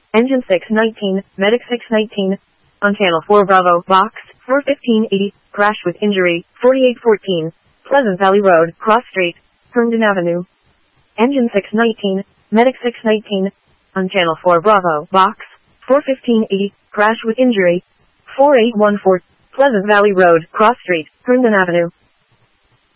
Engine 619, Medic 619. On Channel 4 Bravo, Box 41580, crash with injury, 4814. Pleasant Valley Road, Cross Street, Herndon Avenue. Engine 619, Medic 619. On Channel 4 Bravo, Box 41580, crash with injury, 4814. Pleasant Valley Road, Cross Street, Herndon Avenue.